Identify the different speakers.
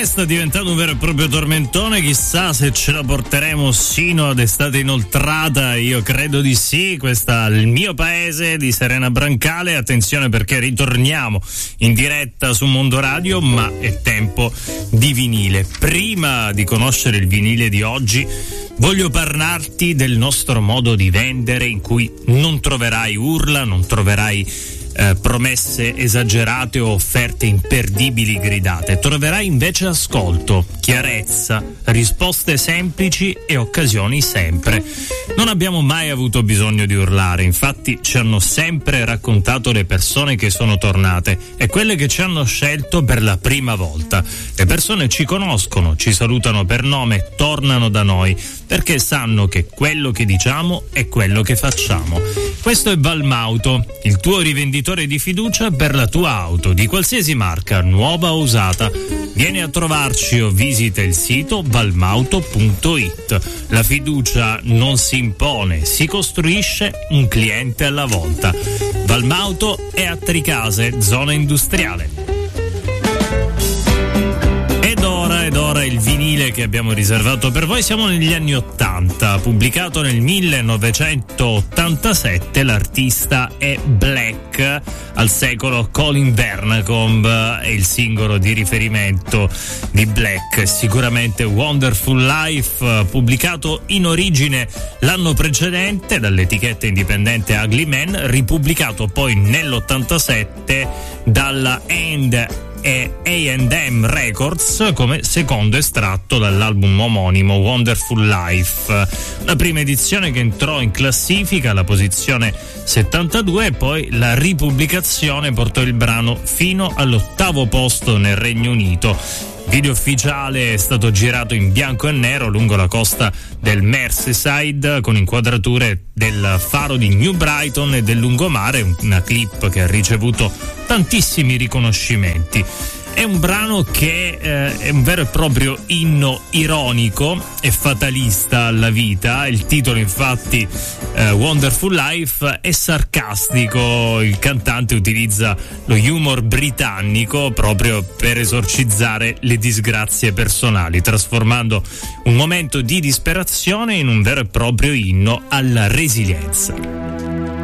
Speaker 1: sta diventando un vero e proprio tormentone, chissà se ce la porteremo sino ad estate inoltrata, io credo di sì. Questa è Il mio paese di Serena Brancale. Attenzione, perché ritorniamo in diretta su Mondo Radio, ma è tempo di vinile. Prima di conoscere il vinile di oggi, voglio parlarti del nostro modo di vendere, in cui non troverai urla, non troverai promesse esagerate o offerte imperdibili gridate. Troverai invece ascolto, chiarezza, risposte semplici e occasioni sempre. Non abbiamo mai avuto bisogno di urlare, infatti ci hanno sempre raccontato le persone che sono tornate e quelle che ci hanno scelto per la prima volta. Le persone ci conoscono, ci salutano per nome, tornano da noi perché sanno che quello che diciamo è quello che facciamo. Questo è Valmauto, il tuo rivenditore di fiducia per la tua auto, di qualsiasi marca, nuova o usata. Vieni a trovarci o visita il sito valmauto.it. La fiducia non si impone, si costruisce un cliente alla volta. Valmauto è a Tricase, zona industriale. Ed ora il vinile che abbiamo riservato per voi. Siamo negli anni 80, pubblicato nel 1987. L'artista è Black, al secolo Colin Vernacombe, e il singolo di riferimento di Black è sicuramente Wonderful Life, pubblicato in origine l'anno precedente dall'etichetta indipendente Ugly Man, ripubblicato poi nell'87 dalla A&M Records come secondo estratto dall'album omonimo Wonderful Life. La prima edizione che entrò in classifica alla posizione 72 e poi la ripubblicazione portò il brano fino all'8° posto nel Regno Unito. Il video ufficiale è stato girato in bianco e nero lungo la costa del Merseyside con inquadrature del faro di New Brighton e del lungomare, una clip che ha ricevuto tantissimi riconoscimenti. È un brano che è un vero e proprio inno ironico e fatalista alla vita. Il titolo, infatti, Wonderful Life, è sarcastico. Il cantante utilizza lo humor britannico proprio per esorcizzare le disgrazie personali, trasformando un momento di disperazione in un vero e proprio inno alla resilienza.